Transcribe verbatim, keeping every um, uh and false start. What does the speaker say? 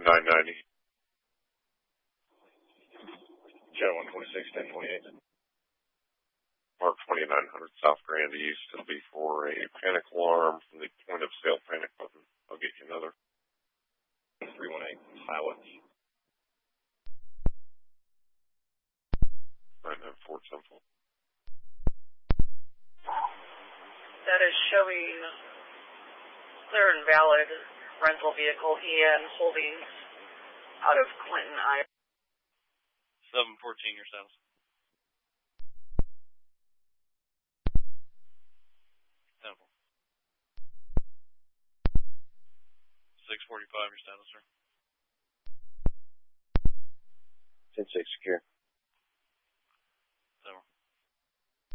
nine ninety. Channel one twenty-six, ten twenty-eight. Mark twenty-nine hundred South Grand East. It'll be for a panic alarm from the point of sale panic button. I'll get you another. three one eight, pilot. Right now, Fort Temple. That is showing clear and valid rental vehicle E N Holdings out of Clinton, Iowa. seven fourteen, your status. Temple. six forty-five, your status, sir. ten six secure.